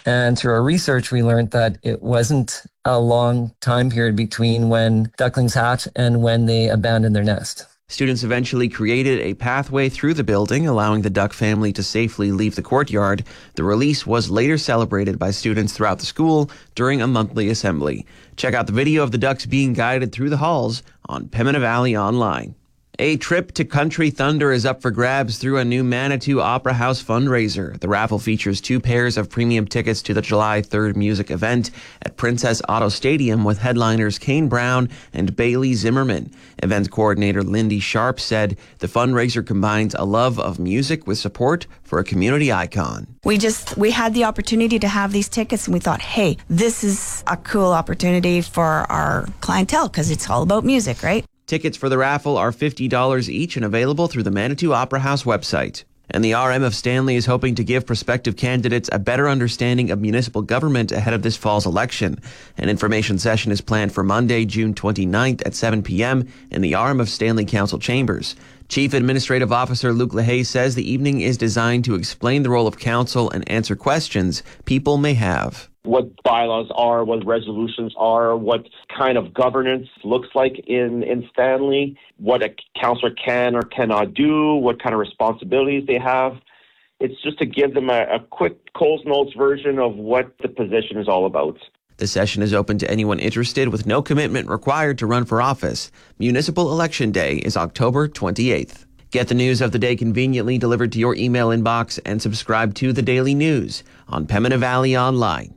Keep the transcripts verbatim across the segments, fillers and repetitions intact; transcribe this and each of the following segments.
And through our research, we learned that it wasn't a long time period between when ducklings hatch and when they abandon their nest. Students eventually created a pathway through the building, allowing the duck family to safely leave the courtyard. The release was later celebrated by students throughout the school during a monthly assembly. Check out the video of the ducks being guided through the halls on Pembina Valley Online. A trip to Country Thunder is up for grabs through a new Manitou Opera House fundraiser. The raffle features two pairs of premium tickets to the July third music event at Princess Auto Stadium with headliners Kane Brown and Bailey Zimmerman. Event coordinator Lindy Sharp said the fundraiser combines a love of music with support for a community icon. We just, we had the opportunity to have these tickets and we thought, hey, this is a cool opportunity for our clientele because it's all about music, right? Tickets for the raffle are fifty dollars each and available through the Manitou Opera House website. And the R M of Stanley is hoping to give prospective candidates a better understanding of municipal government ahead of this fall's election. An information session is planned for Monday, June twenty-ninth at seven p.m. in the R M of Stanley Council Chambers. Chief Administrative Officer Luke LaHaye says the evening is designed to explain the role of council and answer questions people may have. What bylaws are, what resolutions are, what kind of governance looks like in, in Stanley, what a councillor can or cannot do, what kind of responsibilities they have. It's just to give them a, a quick Coles Notes version of what the position is all about. The session is open to anyone interested with no commitment required to run for office. Municipal Election Day is October twenty-eighth. Get the news of the day conveniently delivered to your email inbox and subscribe to The Daily News on Pembina Valley Online.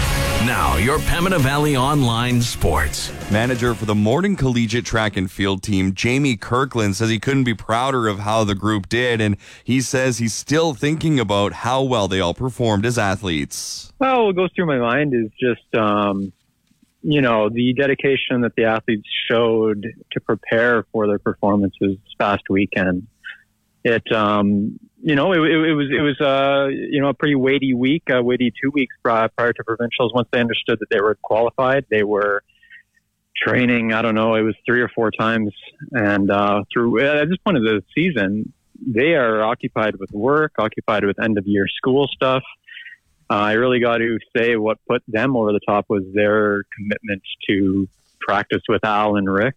Now, your Pembina Valley Online Sports. Manager for the Morden Collegiate Track and Field team, Jamie Kirkland, says he couldn't be prouder of how the group did, and he says he's still thinking about how well they all performed as athletes. Well, what goes through my mind is just, um, you know, the dedication that the athletes showed to prepare for their performances this past weekend. It, um, you know, it, it, it was, it was, uh, you know, a pretty weighty week, a weighty two weeks prior, prior to provincials. Once they understood that they were qualified, they were training, I don't know, it was three or four times. And, uh, through, at this point of the season, they are occupied with work, occupied with end of year school stuff. Uh, I really got to say what put them over the top was their commitment to practice with Al and Rick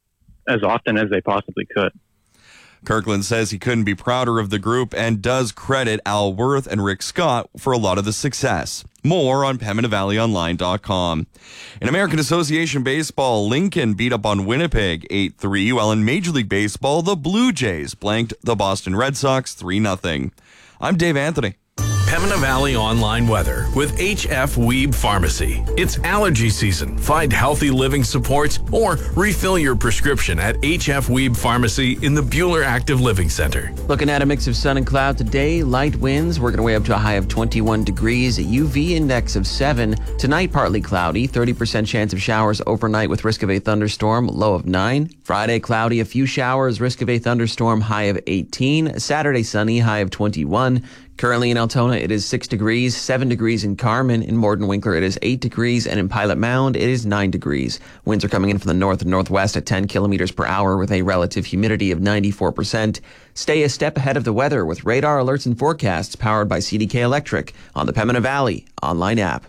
as often as they possibly could. Kirkland says he couldn't be prouder of the group and does credit Al Worth and Rick Scott for a lot of the success. More on Pembina Valley Online dot com. In American Association Baseball, Lincoln beat up on Winnipeg eight three, while in Major League Baseball, the Blue Jays blanked the Boston Red Sox three nothing. I'm Dave Anthony. Pembina Valley Online weather with H F Weeb Pharmacy. It's allergy season. Find healthy living supports or refill your prescription at H F Weeb Pharmacy in the Bueller Active Living Center. Looking at a mix of sun and cloud today, light winds working our way up to a high of twenty-one degrees, a U V index of seven. Tonight, partly cloudy, thirty percent chance of showers overnight with risk of a thunderstorm, low of nine. Friday, cloudy, a few showers, risk of a thunderstorm, high of eighteen. Saturday, sunny, high of twenty-one. Currently in Altona, it is six degrees, seven degrees in Carmen. In Morden Winkler, it is eight degrees, and in Pilot Mound, it is nine degrees. Winds are coming in from the north and northwest at ten kilometers per hour with a relative humidity of ninety-four percent. Stay a step ahead of the weather with radar alerts and forecasts powered by C D K Electric on the Pembina Valley online app.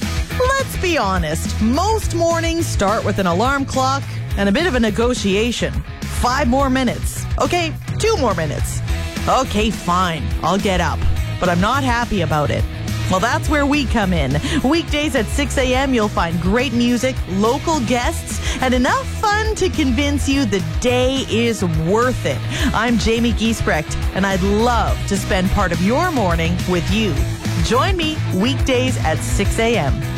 Let's be honest. Most mornings start with an alarm clock and a bit of a negotiation. Five more minutes. Okay, two more minutes. Okay, fine. I'll get up. But I'm not happy about it. Well, that's where we come in. Weekdays at six a.m., you'll find great music, local guests, and enough fun to convince you the day is worth it. I'm Jamie Giesbrecht, and I'd love to spend part of your morning with you. Join me weekdays at six a.m.